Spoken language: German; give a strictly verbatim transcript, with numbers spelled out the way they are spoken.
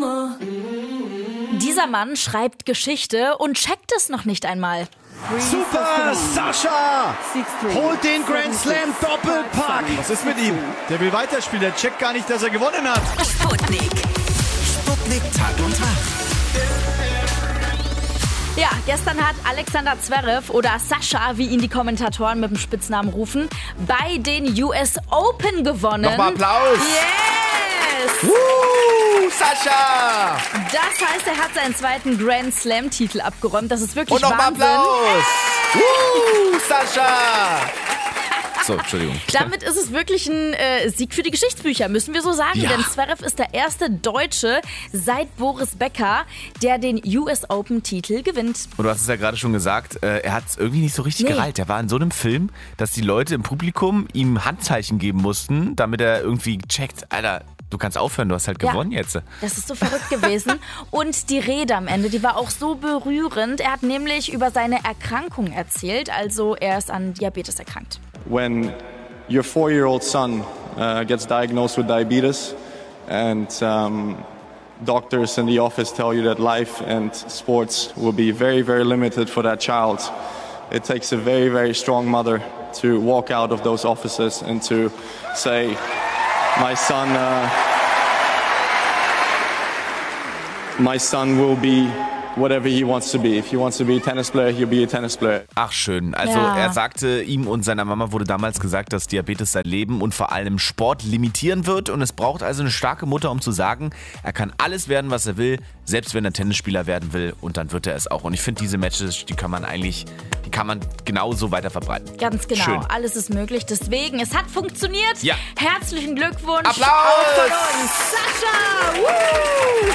Dieser Mann schreibt Geschichte und checkt es noch nicht einmal. Super, Sascha! Holt den Grand Slam Doppelpack! Was ist mit ihm? Der will weiterspielen, der checkt gar nicht, dass er gewonnen hat. Sputnik. Sputnik Tag und Tag. Ja, gestern hat Alexander Zverev oder Sascha, wie ihn die Kommentatoren mit dem Spitznamen rufen, bei den U S Open gewonnen. Nochmal Applaus! Yes! Woo, Sascha! Das heißt, er hat seinen zweiten Grand Slam-Titel abgeräumt. Das ist wirklich Und nochmal Wahnsinn. Applaus! Woo, Sascha! So, Entschuldigung. Damit ist es wirklich ein äh, Sieg für die Geschichtsbücher, müssen wir so sagen. Ja. Denn Zverev ist der erste Deutsche seit Boris Becker, der den U S Open-Titel gewinnt. Und du hast es ja gerade schon gesagt, äh, er hat es irgendwie nicht so richtig Nee. gereilt. Er war in so einem Film, dass die Leute im Publikum ihm Handzeichen geben mussten, damit er irgendwie checkt, Alter, du kannst aufhören, du hast halt Ja. gewonnen jetzt. Das ist so verrückt gewesen. Und die Rede am Ende, die war auch so berührend. Er hat nämlich über seine Erkrankung erzählt. Also er ist an Diabetes erkrankt. When your four-year-old son uh, gets diagnosed with diabetes and um, doctors in the office tell you that life and sports will be very, very limited for that child, it takes a very, very strong mother to walk out of those offices and to say, my son, uh, my son will be whatever he wants to be. If he wants to be a tennis player, he'll be a tennis player. Ach schön. Also Ja. er sagte, ihm und seiner Mama wurde damals gesagt, dass Diabetes sein Leben und vor allem Sport limitieren wird. Und es braucht also eine starke Mutter, um zu sagen, er kann alles werden, was er will, selbst wenn er Tennisspieler werden will. Und dann wird er es auch. Und ich finde, diese Matches, die kann man eigentlich, die kann man genauso weiter verbreiten. Ganz genau, Schön. alles ist möglich. Deswegen, es hat funktioniert. Ja. Herzlichen Glückwunsch. Applaus! Auch von uns. Sascha! Woo!